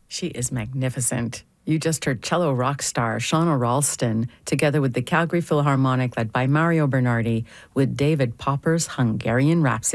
She is magnificent. You just heard cello rock star Shauna Ralston, together with the Calgary Philharmonic led by Mario Bernardi, with David Popper's Hungarian Rhapsody.